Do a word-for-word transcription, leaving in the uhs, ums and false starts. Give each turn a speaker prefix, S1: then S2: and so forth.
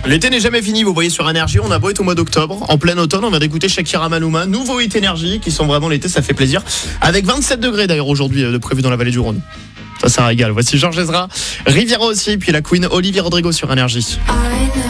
S1: L'été n'est jamais fini, vous voyez sur Énergie, on a beau être au mois d'octobre, en plein automne, on vient d'écouter Shakira Maluma, nouveau hit Énergie, qui sont vraiment l'été, ça fait plaisir. Avec vingt-sept degrés d'ailleurs aujourd'hui de prévu dans la vallée du Rhône. Ça, ça régale. Voici Georges Ezra, Riviera aussi, puis la Queen Olivia Rodrigo sur Énergie.